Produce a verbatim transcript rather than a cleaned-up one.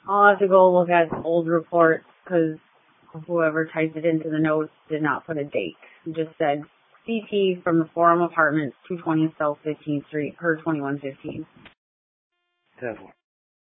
I'll have to go look at old reports because whoever typed it into the notes did not put a date. It just said C T from the Forum Apartments, two twenty South fifteenth Street, per twenty-one fifteen. Definitely.